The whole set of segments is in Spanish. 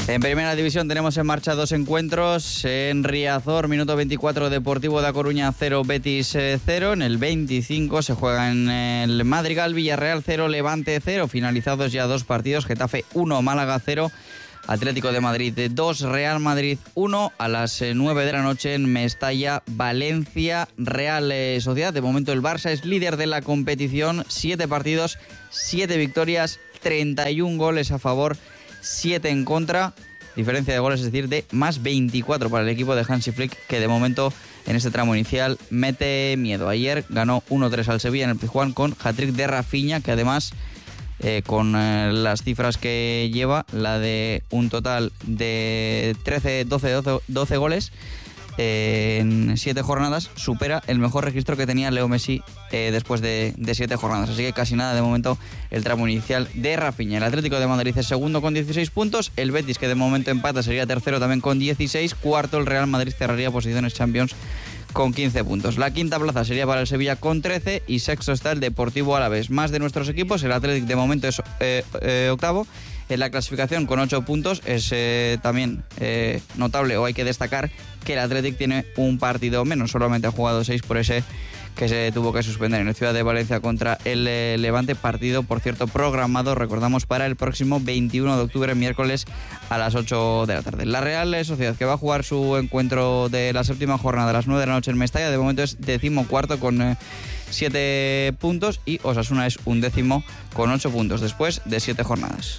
En primera división tenemos en marcha dos encuentros. En Riazor, minuto 24, Deportivo da Coruña 0, Betis 0. En el 25 se juega en el Madrigal, Villarreal 0, Levante 0. Finalizados ya dos partidos, Getafe 1, Málaga 0. Atlético de Madrid 2, Real Madrid 1. A las 9 de la noche en Mestalla, Valencia, Real Sociedad. De momento el Barça es líder de la competición. 7 partidos, 7 victorias, 31 goles a favor, 7 en contra. Diferencia de goles, es decir, de más 24 para el equipo de Hansi Flick, que de momento en este tramo inicial mete miedo. Ayer ganó 1-3 al Sevilla en el Pizjuán con hat-trick de Rafinha, que además con las cifras que lleva, la de un total de 12 goles en 7 jornadas, supera el mejor registro que tenía Leo Messi después de 7 jornadas. Así que casi nada de momento el tramo inicial de Rafinha. El Atlético de Madrid es segundo con 16 puntos. El Betis, que de momento empata, sería tercero también con 16. Cuarto el Real Madrid cerraría posiciones Champions con 15 puntos. La quinta plaza sería para el Sevilla con 13 y sexto está el Deportivo Alavés. Más de nuestros equipos, el Atlético de momento es octavo en la clasificación con 8 puntos. Es también notable, o hay que destacar, que el Atlético tiene un partido menos, solamente ha jugado 6 por ese que se tuvo que suspender en la Ciudad de Valencia contra el Levante, partido, por cierto, programado, recordamos, para el próximo 21 de octubre, miércoles a las 8 de la tarde. La Real Sociedad, que va a jugar su encuentro de la séptima jornada a las 9 de la noche en Mestalla, de momento es 14º con 7 puntos, y Osasuna es 11º con 8 puntos después de 7 jornadas.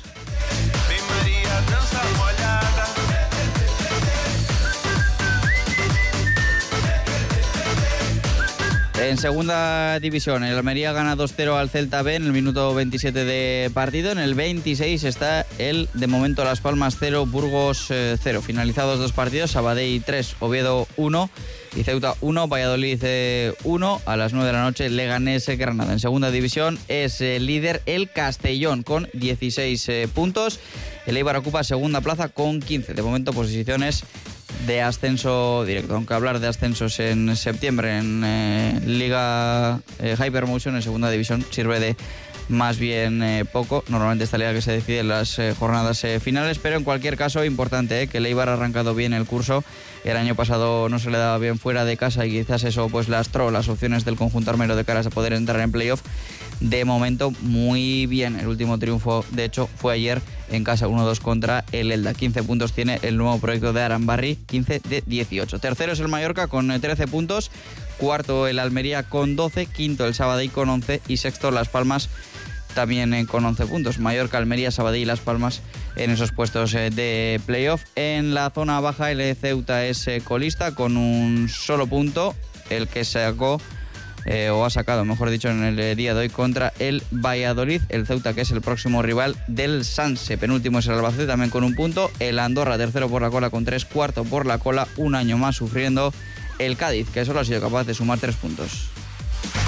En segunda división, el Almería gana 2-0 al Celta B en el minuto 27 de partido. En el 26 está el, de momento, Las Palmas 0, Burgos 0. Finalizados dos partidos, Sabadell 3, Oviedo 1 y Ceuta 1, Valladolid 1. A las 9 de la noche, Leganés Granada. En segunda división es líder el Castellón con 16 puntos. El Eibar ocupa segunda plaza con 15. De momento, posiciones de ascenso directo, aunque hablar de ascensos en septiembre en Liga Hypermotion, en segunda división, sirve de más bien poco. Normalmente esta liga que se decide en las jornadas finales, pero en cualquier caso importante que el Eibar ha arrancado bien el curso. El año pasado no se le daba bien fuera de casa y quizás eso pues lastró las opciones del conjunto armero de caras a poder entrar en playoff. De momento muy bien. El último triunfo, de hecho, fue ayer en casa, 1-2 contra el Elda. 15 puntos tiene el nuevo proyecto de Arambarri, 15 de 18. Tercero es el Mallorca con 13 puntos. Cuarto el Almería con 12. Quinto el Sabadell con 11. Y sexto Las Palmas también con 11 puntos. Mallorca, Almería, Sabadell y Las Palmas en esos puestos de playoff. En la zona baja el Ceuta es colista con un solo punto, el que sacó o ha sacado, mejor dicho, en el día de hoy contra el Valladolid. El Ceuta, que es el próximo rival del Sanse. Penúltimo es el Albacete también con un punto. El Andorra, tercero por la cola con 3, cuarto por la cola, un año más sufriendo el Cádiz, que solo ha sido capaz de sumar 3 puntos.